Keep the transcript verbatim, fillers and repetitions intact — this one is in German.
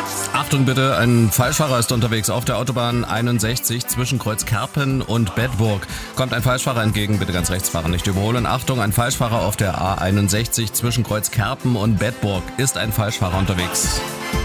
Achtung bitte, ein Falschfahrer ist unterwegs auf der Autobahn einundsechzig zwischen Kreuz Kerpen und Bedburg. Kommt ein Falschfahrer entgegen, bitte ganz rechts fahren, nicht überholen. Achtung, ein Falschfahrer auf der A einundsechzig zwischen Kreuz Kerpen und Bedburg. Ist ein Falschfahrer unterwegs.